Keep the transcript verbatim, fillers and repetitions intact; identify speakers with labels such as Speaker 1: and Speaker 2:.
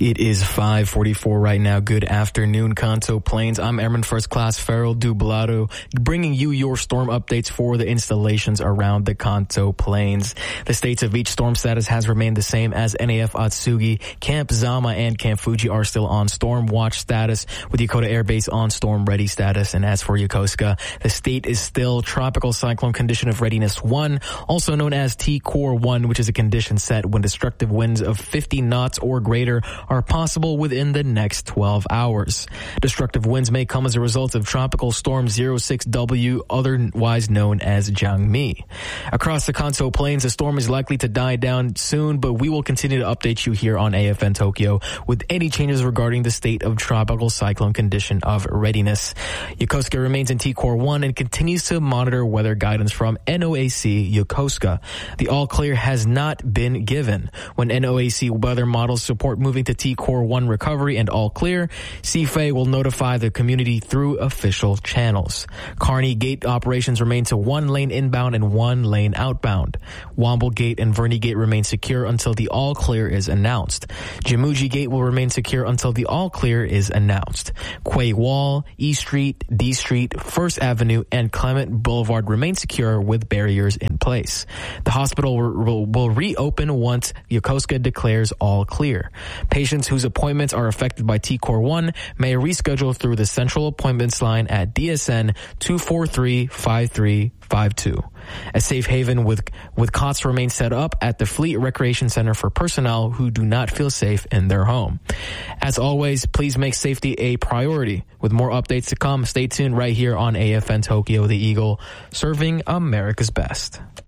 Speaker 1: It is five forty-four right now. Good afternoon, Kanto Plains. I'm Airman First Class Farrell Dublado, bringing you your storm updates for the installations around the Kanto Plains. The states of each storm status has remained the same as N A F Atsugi. Camp Zama and Camp Fuji are still on storm watch status, with Yokota Air Base on storm ready status. And as for Yokosuka, the state is still tropical cyclone condition of readiness one, also known as T-Core one, which is a condition set when destructive winds of fifty knots or greater are possible within the next twelve hours. Destructive winds may come as a result of Tropical Storm zero six W, otherwise known as Jangmi. Across the Kanto Plains, the storm is likely to die down soon, but we will continue to update you here on A F N Tokyo with any changes regarding the state of tropical cyclone condition of readiness. Yokosuka remains in T-Core one and continues to monitor weather guidance from N O A C Yokosuka. The all clear has not been given. When N O A C weather models support moving to T-Core one recovery and all clear, C F A will notify the community through official channels. Kearney Gate operations remain to one lane inbound and one lane outbound. Womble Gate and Verney Gate remain secure until the all clear is announced. Jamuji Gate will remain secure until the all clear is announced. Quay Wall, E Street, D Street, First Avenue, and Clement Boulevard remain secure with barriers in place. The hospital will, will reopen once Yokosuka declares all clear. Patients whose appointments are affected by T-Core one may reschedule through the central appointments line at D S N two four three five three five two. A safe haven with, with cots remains set up at the Fleet Recreation Center for personnel who do not feel safe in their home. As always, please make safety a priority. With more updates to come, stay tuned right here on A F N Tokyo, the Eagle, serving America's best.